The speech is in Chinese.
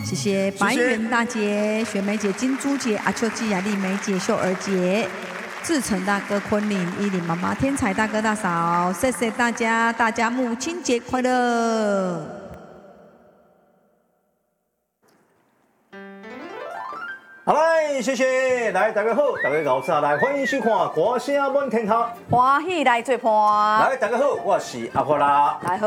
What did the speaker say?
谢谢白圆大姐、雪梅姐、金珠姐、阿秋季、雅丽梅姐、秀儿姐、志成大哥、昆凌、依琳妈妈、天才大哥大嫂，谢谢大家，大家母亲节快乐！ 好来，谢谢，来大家好，大家搞啥来？欢迎收看《歌声满天下》， 欢喜来做伴。 来大家好，我是阿婆啦。 来好。